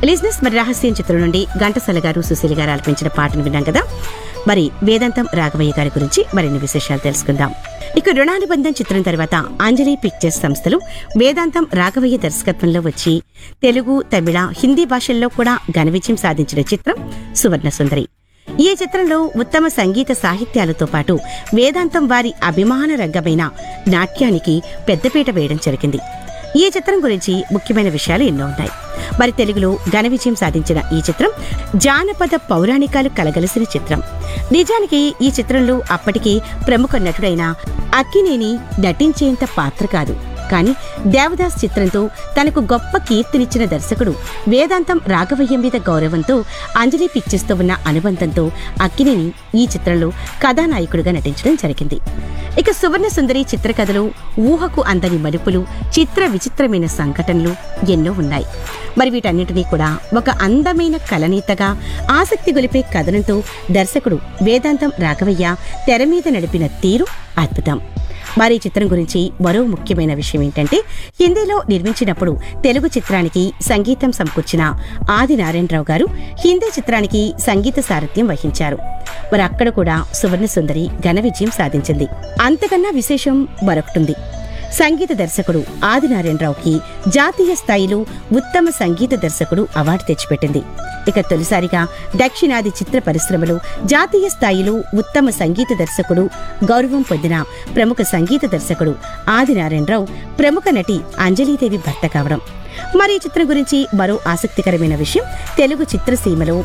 లిజినెస్ మరి రహస్యం చిత్రం నుండి ఘంటసాల గారు సుశీల గారు ఆలపించిన పాటను విన్నాం కదా. మరి వేదాంతం రాఘవయ్య గారి గురించి మరిన్ని విశేషాలు తెలుసుకుందాం. ఇక రుణానుబంధం చిత్రం తర్వాత అంజలి పిక్చర్స్ సంస్థలు వేదాంతం రాఘవయ్య దర్శకత్వంలో వచ్చి తెలుగు, తమిళ, హిందీ భాషల్లో కూడా ఘన విజయం సాధించిన చిత్రం సువర్ణ సుందరి. ఈ చిత్రంలో ఉత్తమ సంగీత సాహిత్యాలతో పాటు వేదాంతం వారి అభిమాన రంగమైన నాట్యానికి పెద్దపీట వేయడం జరిగింది. ఈ చిత్రం గురించి ముఖ్యమైన విషయాలు ఎన్నో ఉన్నాయి. మరి తెలుగులో ఘన విజయం సాధించిన ఈ చిత్రం జానపద పౌరాణికాలు కలగలిసిన చిత్రం. నిజానికి ఈ చిత్రంలో అప్పటికి ప్రముఖ నటుడైన అక్కినేని నటించేంత పాత్ర కాదు. కానీ దేవదాస్ చిత్రంతో తనకు గొప్ప కీర్తినిచ్చిన దర్శకుడు వేదాంతం రాఘవయ్య మీద గౌరవంతో అంజలి పిక్చర్స్తో ఉన్న అనుబంధంతో అక్కినేని ఈ చిత్రంలో కథానాయకుడిగా నటించడం జరిగింది. ఇక సువర్ణ సుందరి చిత్రకథలో ఊహకు అందని మలుపులు, చిత్ర విచిత్రమైన సంఘటనలు ఎన్నో ఉన్నాయి. మరి వీటన్నిటినీ కూడా ఒక అందమైన కలనీతగా ఆసక్తి గొలిపే కథనంతో దర్శకుడు వేదాంతం రాఘవయ్య తెర మీద నడిపిన తీరు అద్భుతం. మరి చిత్రం గురించి మరో ముఖ్యమైన విషయం ఏంటంటే, హిందీలో నిర్మించినప్పుడు తెలుగు చిత్రానికి సంగీతం సమకూర్చిన ఆది నారాయణరావు గారు హిందీ చిత్రానికి సంగీత సారథ్యం వహించారు. మరి అక్కడ కూడా సువర్ణ సుందరి ఘన విజయం సాధించింది. అంతకన్నా విశేషం మరొకటుంది. సంగీత దర్శకుడు ఆది నారాయణరావుకి జాతీయ స్థాయిలో ఉత్తమ సంగీత దర్శకుడు అవార్డు తెచ్చిపెట్టింది. ఇక తొలిసారిగా దక్షిణాది చిత్ర పరిశ్రమలో జాతీయ స్థాయిలో ఉత్తమ సంగీత దర్శకుడు గౌరవం పొందిన ప్రముఖ సంగీత దర్శకుడు ఆది నారాయణరావు ప్రముఖ నటి అంజలీదేవి భర్త కావడం. మరి ఈ చిత్రం గురించి మరో ఆసక్తికరమైన విషయం, తెలుగు చిత్రసీమలో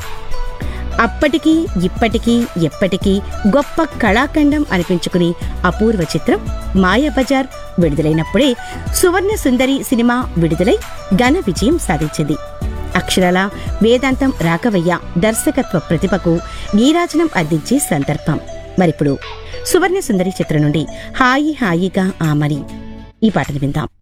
అప్పటికీ ఇప్పటికీ ఎప్పటికీ గొప్ప కళాఖండం అనిపించుకుని అపూర్వ చిత్రం మాయాబజార్ విడుదలైనప్పుడే సువర్ణ సుందరి సినిమా విడుదలై ఘన విజయం సాధించింది. అక్షరాల వేదాంతం రాఘవయ్య దర్శకత్వ ప్రతిభకు నీరాజనం అందించే సందర్భం. మరిప్పుడు సువర్ణ సుందరి చిత్రం నుండి హాయి హాయిగా ఆమని ఈ పాటను విందాం.